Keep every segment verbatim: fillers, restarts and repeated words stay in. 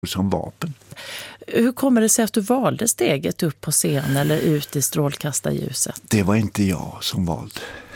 som vapen. Hur kommer det sig att du valde steget upp på scen eller ut i strålkastarljuset? Det var inte jag som valde.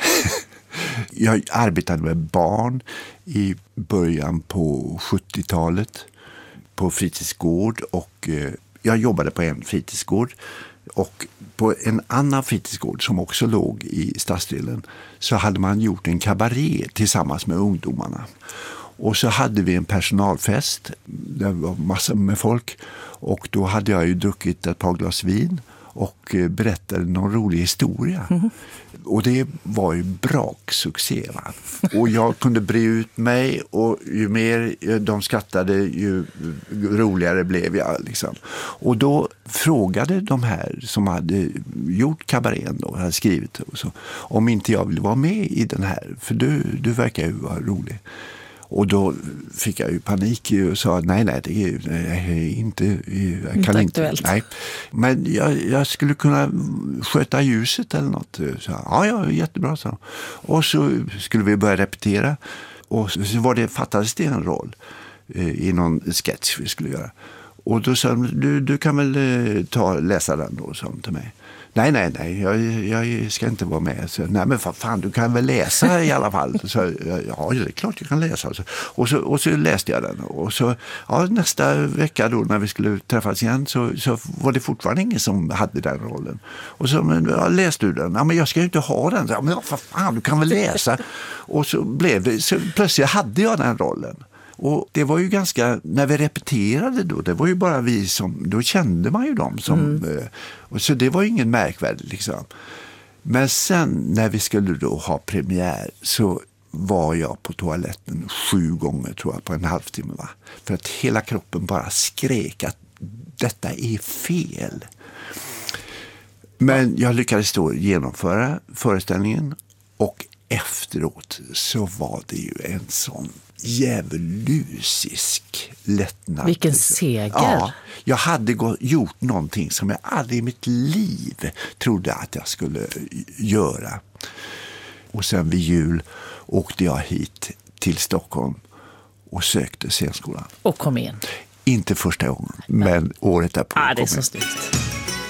Jag arbetade med barn i början på sjuttiotalet på fritidsgård och jag jobbade på en fritidsgård och på en annan fritidsgård som också låg i stadsdelen så hade man gjort en kabaré tillsammans med ungdomarna. Och så hade vi en personalfest, det var massor med folk och då hade jag ju druckit ett par glas vin och berättade någon rolig historia. Mm. Och det var ju braksuccé, va? Och jag kunde bre ut mig och ju mer de skrattade ju roligare blev jag liksom. Och då frågade de här som hade gjort kabarén då, hade skrivit och så, om inte jag ville vara med i den här, för du, du verkar ju vara rolig. Och då fick jag ju panik och sa nej, nej, det är, det är inte, jag kan inte, inte nej. Men jag, jag skulle kunna sköta ljuset eller något. Så, ja, ja, jättebra, så. Och så skulle vi börja repetera och så var det, fattades det en roll eh, i någon sketch vi skulle göra. Och då sa de, du, du kan väl eh, ta läsa den då, sa de till mig. Nej, nej, nej, jag, jag ska inte vara med. Så, nej, men fan, du kan väl läsa i alla fall. Så, ja, det är klart jag kan läsa. Och så, och så läste jag den. Och så, ja, nästa vecka då när vi skulle träffas igen så, så var det fortfarande ingen som hade den rollen. Och så, men, ja, läste du den? Ja, men jag ska ju inte ha den. Så, men ja, för fan, du kan väl läsa. Och så blev det, så plötsligt hade jag den rollen. Och det var ju ganska, när vi repeterade då, det var ju bara vi som, då kände man ju dem som, mm. och så det var ju ingen märkvärdigt liksom. Men sen när vi skulle då ha premiär så var jag på toaletten sju gånger tror jag på en halvtimme, va? För att hela kroppen bara skrek att detta är fel. Men jag lyckades då genomföra föreställningen och efteråt så var det ju en sån djävulusisk lättnad. Vilken seger. Ja, jag hade gå- gjort någonting som jag aldrig i mitt liv trodde att jag skulle göra. Och sen vid jul åkte jag hit till Stockholm och sökte scenskolan. Och kom in. Inte första gången, men året därpå. Ja, det är så snyggt.